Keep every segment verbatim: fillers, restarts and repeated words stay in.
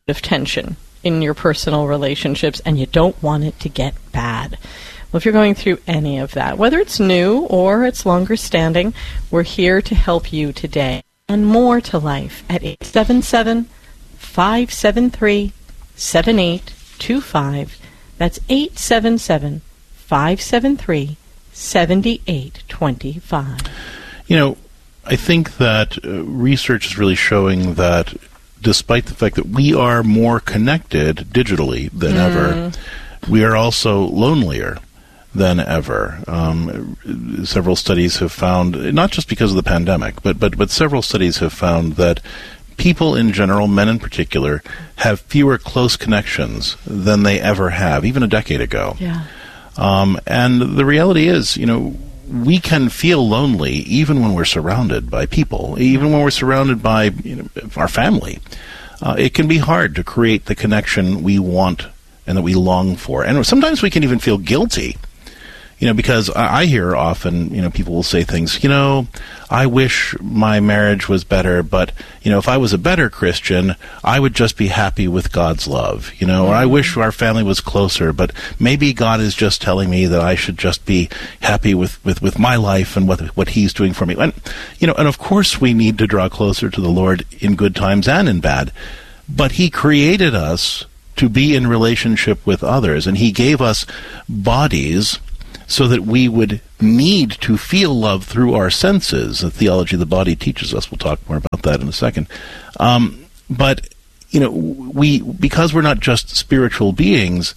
of tension in your personal relationships, and you don't want it to get bad. Well, if you're going through any of that, whether it's new or it's longer standing, we're here to help you today. And more to life at eight seven seven, five seven three, seven eight two five. That's eight seven seven, five seven three, seven eight two five. You know, I think that uh, research is really showing that despite the fact that we are more connected digitally than mm. ever, we are also lonelier than ever. Um, several studies have found, not just because of the pandemic, but, but, but several studies have found that people in general, men in particular, have fewer close connections than they ever have, even a decade ago. Yeah. Um, and the reality is, you know, we can feel lonely even when we're surrounded by people, even when we're surrounded by you know, our family. Uh, it can be hard to create the connection we want and that we long for. And sometimes we can even feel guilty, you know, because I, I hear often, you know, people will say things, you know, I wish my marriage was better, but, you know, if I was a better Christian, I would just be happy with God's love, you know, or I wish our family was closer, but maybe God is just telling me that I should just be happy with, with, with my life and what what He's doing for me. And, you know, and of course we need to draw closer to the Lord in good times and in bad, but He created us to be in relationship with others, and He gave us bodies so that we would need to feel love through our senses. The theology of the body teaches us. We'll talk more about that in a second. Um, but, you know, we because we're not just spiritual beings,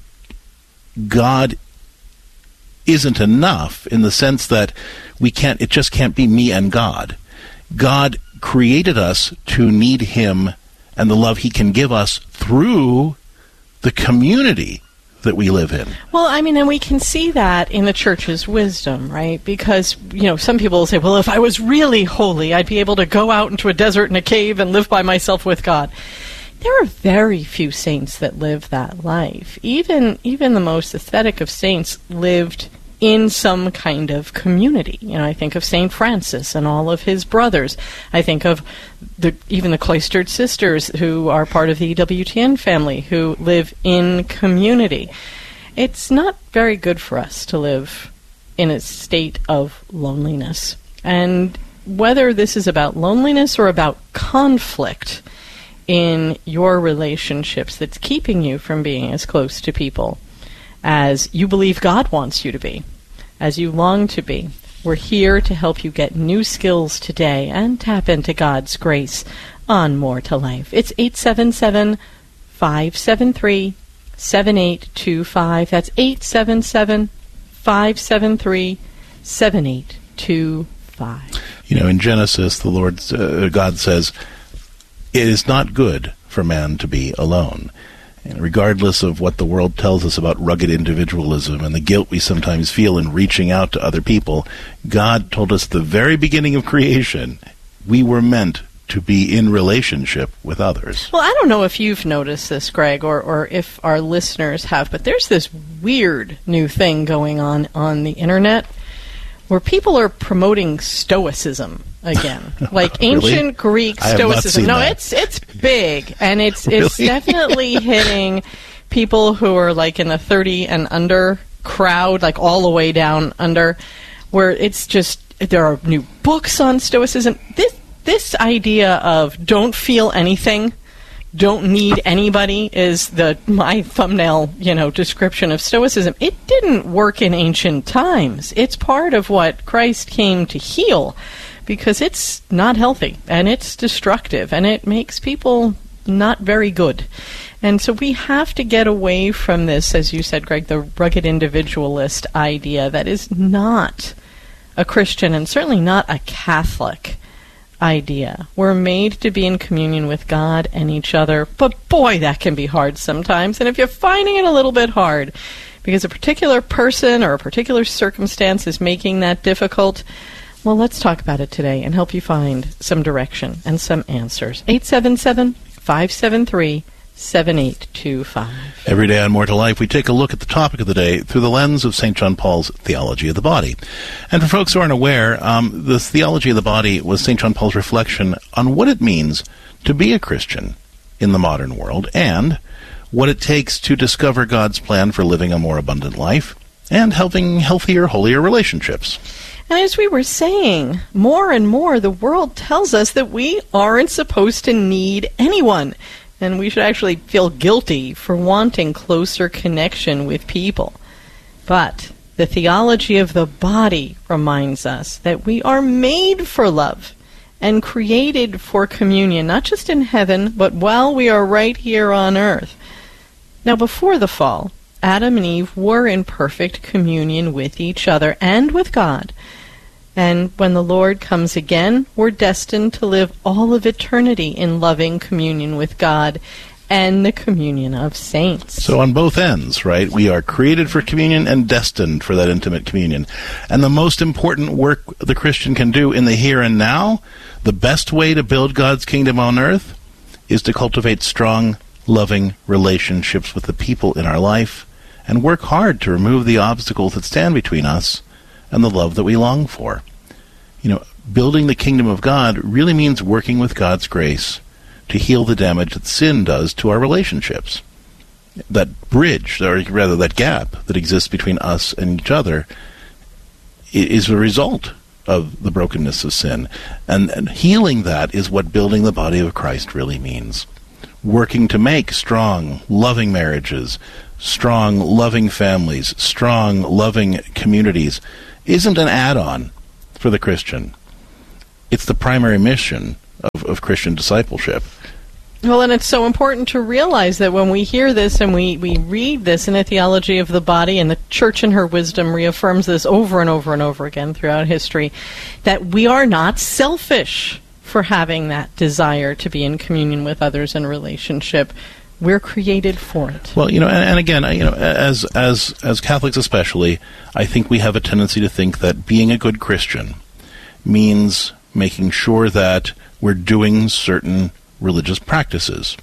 God isn't enough in the sense that we can't, it just can't be me and God. God created us to need Him and the love He can give us through the community that we live in. Well, I mean, and we can see that in the church's wisdom, right? Because, you know, some people will say, well, if I was really holy, I'd be able to go out into a desert in a cave and live by myself with God. There are very few saints that live that life. Even even the most ascetic of saints lived in some kind of community. You know, I think of Saint Francis and all of his brothers. I think of the even the cloistered sisters who are part of the E W T N family who live in community. It's not very good for us to live in a state of loneliness. And whether this is about loneliness or about conflict in your relationships that's keeping you from being as close to people as you believe God wants you to be, as you long to be. We're here to help you get new skills today and tap into God's grace on More to Life. It's eight seven seven, five seven three, seven eight two five. That's eight seven seven, five seven three, seven eight two five. You know, in Genesis, the Lord, uh, God says, it is not good for man to be alone. And regardless of what the world tells us about rugged individualism and the guilt we sometimes feel in reaching out to other people, God told us at the very beginning of creation, we were meant to be in relationship with others. Well, I don't know if you've noticed this, Greg, or, or if our listeners have, but there's this weird new thing going on on the Internet where people are promoting Stoicism again, like ancient Really? Greek I have not Stoicism. seen No, that. it's it's big, and it's Really? it's definitely hitting people who are like in the thirty and under crowd, like all the way down under, where it's just there are new books on Stoicism. This this idea of don't feel anything, don't need anybody is the my thumbnail, you know, description of Stoicism. It didn't work in ancient times. It's part of what Christ came to heal, because it's not healthy and it's destructive and it makes people not very good. And so we have to get away from this, as you said, Greg, the rugged individualist idea that is not a Christian and certainly not a Catholic idea. We're made to be in communion with God and each other, but boy, that can be hard sometimes. And if you're finding it a little bit hard because a particular person or a particular circumstance is making that difficult, well, let's talk about it today and help you find some direction and some answers. eight seven seven, five seven three, seven eight two five. Every day on More to Life, we take a look at the topic of the day through the lens of Saint John Paul's theology of the body. And for folks who aren't aware, um, the theology of the body was Saint John Paul's reflection on what it means to be a Christian in the modern world, and what it takes to discover God's plan for living a more abundant life and having healthier, holier relationships. And as we were saying, more and more the world tells us that we aren't supposed to need anyone, and we should actually feel guilty for wanting closer connection with people. But the theology of the body reminds us that we are made for love and created for communion, not just in heaven, but while we are right here on earth. Now, before the fall, Adam and Eve were in perfect communion with each other and with God. And when the Lord comes again, we're destined to live all of eternity in loving communion with God and the communion of saints. So on both ends, right, we are created for communion and destined for that intimate communion. And the most important work the Christian can do in the here and now, the best way to build God's kingdom on earth, is to cultivate strong, loving relationships with the people in our life and work hard to remove the obstacles that stand between us and the love that we long for. You know, building the kingdom of God really means working with God's grace to heal the damage that sin does to our relationships. That bridge, or rather that gap that exists between us and each other, is a result of the brokenness of sin. And, and healing that is what building the body of Christ really means. Working to make strong, loving marriages, strong, loving families, strong, loving communities isn't an add-on for the Christian. It's the primary mission of, of Christian discipleship. Well, and it's so important to realize that when we hear this and we, we read this in a theology of the body, and the Church in her wisdom reaffirms this over and over and over again throughout history, that we are not selfish for having that desire to be in communion with others in relationship. We're created for it. Well, you know, and, and again, you know, as as as Catholics especially, I think we have a tendency to think that being a good Christian means making sure that we're doing certain religious practices.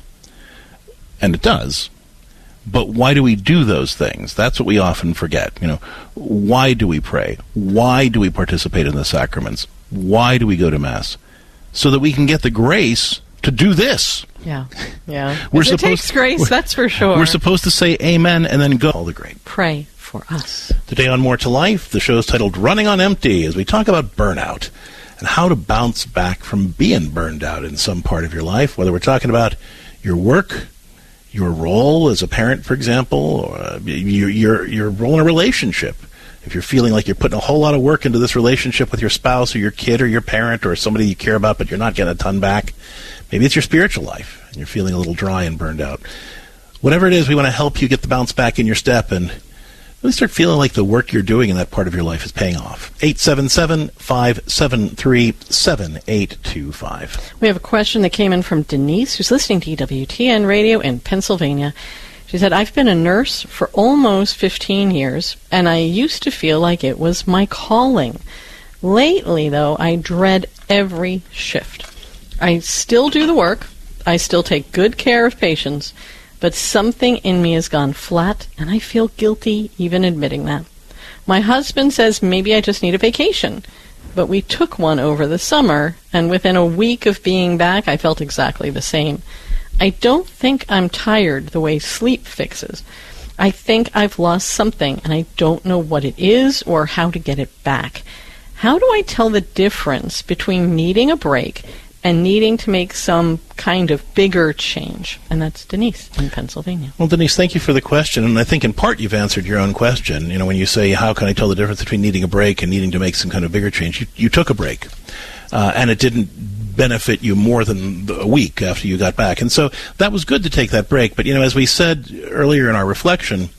And it does. But why do we do those things? That's what we often forget. You know, why do we pray? Why do we participate in the sacraments? Why do we go to Mass? So that we can get the grace to do this. Yeah, yeah. We're it supposed, takes grace, that's for sure. We're supposed to say amen and then go all the great. Pray for us. Today on More to Life, the show is titled Running on Empty, as we talk about burnout and how to bounce back from being burned out in some part of your life, whether we're talking about your work, your role as a parent, for example, or uh, your, your, your role in a relationship. If you're feeling like you're putting a whole lot of work into this relationship with your spouse or your kid or your parent or somebody you care about, but you're not getting a ton back, maybe it's your spiritual life and you're feeling a little dry and burned out. Whatever it is, we want to help you get the bounce back in your step and really start feeling like the work you're doing in that part of your life is paying off. eight seven seven, five seven three, seven eight two five. We have a question that came in from Denise, who's listening to E W T N Radio in Pennsylvania. She said, I've been a nurse for almost fifteen years, and I used to feel like it was my calling. Lately, though, I dread every shift. I still do the work. I still take good care of patients, but something in me has gone flat, and I feel guilty even admitting that. My husband says maybe I just need a vacation, but we took one over the summer, and within a week of being back, I felt exactly the same. I don't think I'm tired the way sleep fixes. I think I've lost something, and I don't know what it is or how to get it back. How do I tell the difference between needing a break and needing to make some kind of bigger change? And that's Denise in Pennsylvania. Well, Denise, thank you for the question, and I think in part you've answered your own question. You know, when you say, how can I tell the difference between needing a break and needing to make some kind of bigger change? You, you took a break, uh, and it didn't benefit you more than a week after you got back. And so that was good to take that break. But, you know, as we said earlier in our reflection,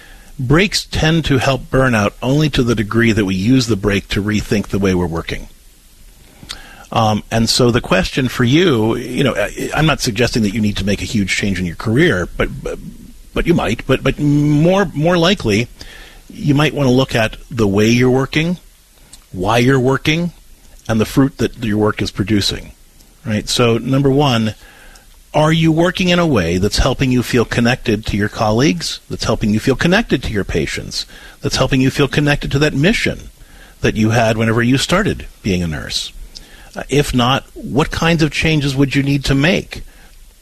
breaks tend to help burnout only to the degree that we use the break to rethink the way we're working. Um, and so the question for you, you know, I'm not suggesting that you need to make a huge change in your career, but but, but you might. But but more more likely, you might want to look at the way you're working, why you're working, and the fruit that your work is producing, right? So, number one, are you working in a way that's helping you feel connected to your colleagues, that's helping you feel connected to your patients, that's helping you feel connected to that mission that you had whenever you started being a nurse? Uh, if not, what kinds of changes would you need to make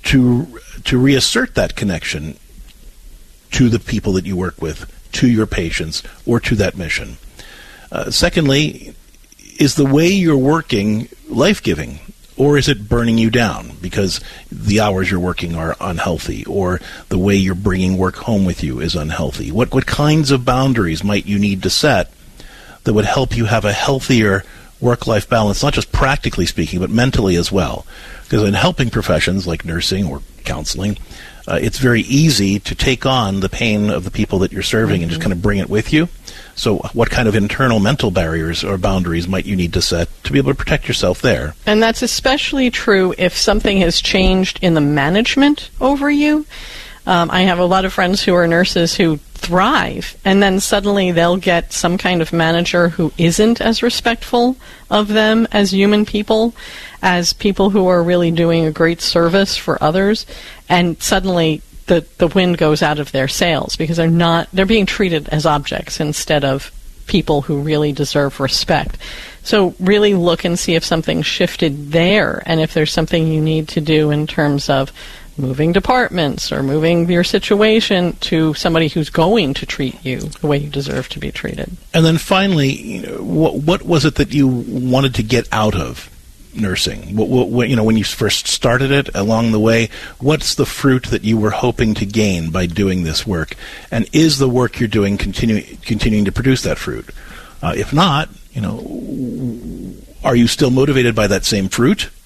to to reassert that connection to the people that you work with, to your patients, or to that mission. Uh, secondly, is the way you're working life-giving, or is it burning you down because the hours you're working are unhealthy, or the way you're bringing work home with you is unhealthy? What what kinds of boundaries might you need to set that would help you have a healthier work-life balance, not just practically speaking, but mentally as well? Because in helping professions like nursing or counseling, uh, it's very easy to take on the pain of the people that you're serving mm-hmm. and just kind of bring it with you. So what kind of internal mental barriers or boundaries might you need to set to be able to protect yourself there? And that's especially true if something has changed in the management over you. Um, I have a lot of friends who are nurses who thrive, and then suddenly they'll get some kind of manager who isn't as respectful of them as human people, as people who are really doing a great service for others, and suddenly the, the wind goes out of their sails because they're not they're being treated as objects instead of people who really deserve respect. So really look and see if something's shifted there, and if there's something you need to do in terms of moving departments or moving your situation to somebody who's going to treat you the way you deserve to be treated. And then finally, you know, what, what was it that you wanted to get out of nursing? What, what, you know, when you first started it, along the way, what's the fruit that you were hoping to gain by doing this work? And is the work you're doing continue, continuing to produce that fruit? Uh, if not, you know, are you still motivated by that same fruit?